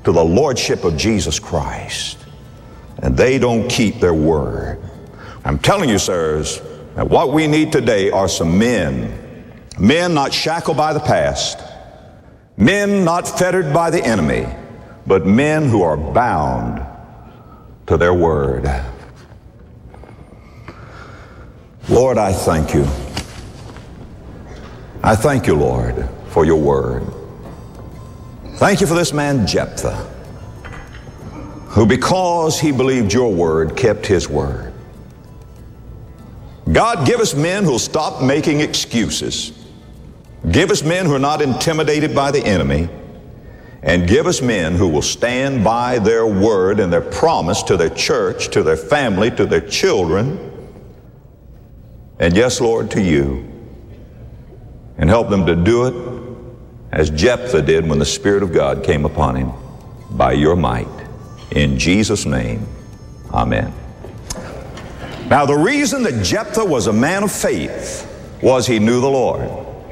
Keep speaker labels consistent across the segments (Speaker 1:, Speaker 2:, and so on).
Speaker 1: to the lordship of Jesus Christ, and they don't keep their word. I'm telling you, sirs, that what we need today are some men not shackled by the past, men not fettered by the enemy, but men who are bound to their word. Lord, I thank you. I thank you, Lord, for your word. Thank you for this man Jephthah, who because he believed your word, kept his word. God, give us men who'll stop making excuses. Give us men who are not intimidated by the enemy. And give us men who will stand by their word and their promise to their church, to their family, to their children, and yes, Lord, to you. And help them to do it as Jephthah did when the Spirit of God came upon him, by your might. In Jesus' name, amen. Now, the reason that Jephthah was a man of faith was he knew the Lord.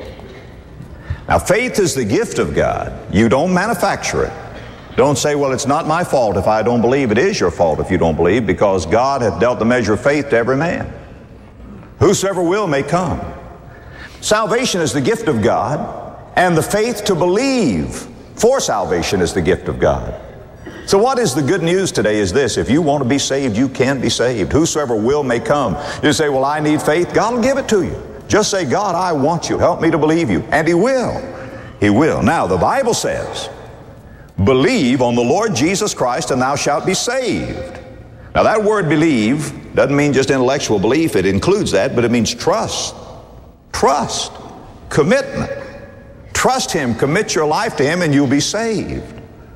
Speaker 1: Now, faith is the gift of God. You don't manufacture it. Don't say, well, it's not my fault if I don't believe. It is your fault if you don't believe, because God hath dealt the measure of faith to every man. Whosoever will may come. Salvation is the gift of God, and the faith to believe for salvation is the gift of God. So what is the good news today is this: if you want to be saved, you can be saved. Whosoever will may come. You say, well, I need faith. God will give it to you. Just say, God, I want you. Help me to believe you. And He will. He will. Now, the Bible says, believe on the Lord Jesus Christ and thou shalt be saved. Now, that word believe doesn't mean just intellectual belief. It includes that, but it means trust. Trust. Commitment. Trust Him. Commit your life to Him and you'll be saved.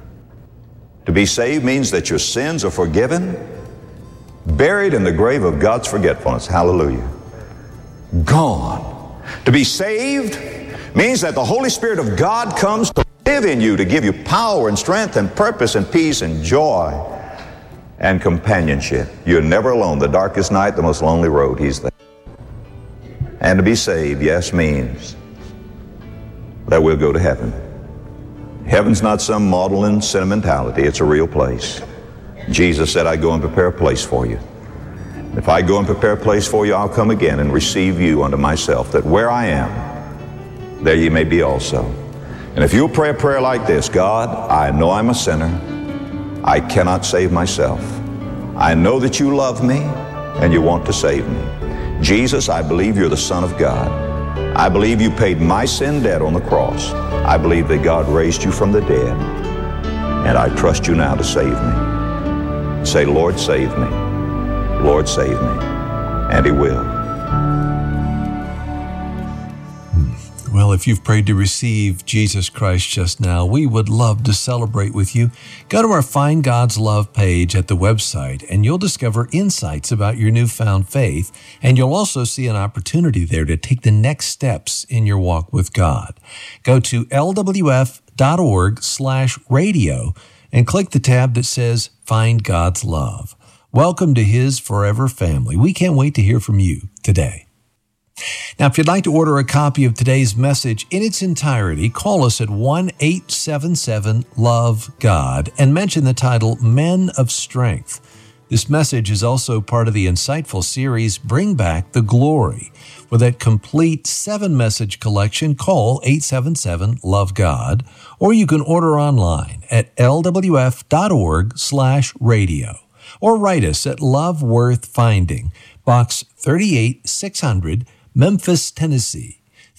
Speaker 1: To be saved means that your sins are forgiven, buried in the grave of God's forgetfulness. Hallelujah. Gone. To be saved means that the Holy Spirit of God comes to live in you, to give you power and strength and purpose and peace and joy and companionship. You're never alone. The darkest night, the most lonely road, He's there. And to be saved, yes, means that we'll go to heaven. Heaven's not some maudlin sentimentality. It's a real place. Jesus said, I go and prepare a place for you. If I go and prepare a place for you, I'll come again and receive you unto myself, that where I am, there ye may be also. And if you'll pray a prayer like this: God, I know I'm a sinner. I cannot save myself. I know that you love me and you want to save me. Jesus, I believe you're the Son of God. I believe you paid my sin debt on the cross. I believe that God raised you from the dead. And I trust you now to save me. Say, Lord, save me. Lord, save me. And He will.
Speaker 2: Well, if you've prayed to receive Jesus Christ just now, we would love to celebrate with you. Go to our Find God's Love page at the website, and you'll discover insights about your newfound faith, and you'll also see an opportunity there to take the next steps in your walk with God. Go to lwf.org/radio and click the tab that says Find God's Love. Welcome to His forever family. We can't wait to hear from you today. Now, if you'd like to order a copy of today's message in its entirety, call us at 1-877-LOVE-GOD and mention the title Men of Strength. This message is also part of the insightful series Bring Back the Glory. For that complete 7-message collection, call 877-LOVE-GOD, or you can order online at lwf.org/radio, or write us at Love Worth Finding, Box 38600, Memphis, Tennessee,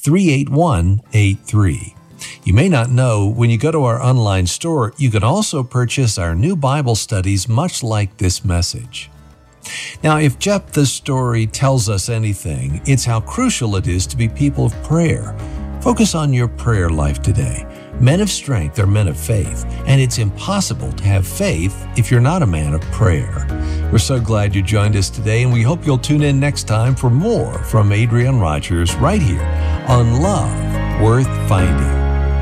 Speaker 2: 38183. You may not know, when you go to our online store, you can also purchase our new Bible studies much like this message. Now, if Jephthah's story tells us anything, it's how crucial it is to be people of prayer. Focus on your prayer life today. Men of strength are men of faith, and it's impossible to have faith if you're not a man of prayer. We're so glad you joined us today, and we hope you'll tune in next time for more from Adrian Rogers right here on Love Worth Finding.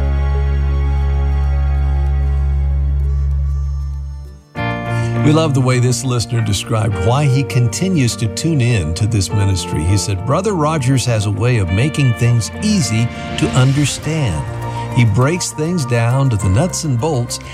Speaker 2: We love the way this listener described why he continues to tune in to this ministry. He said, Brother Rogers has a way of making things easy to understand. He breaks things down to the nuts and bolts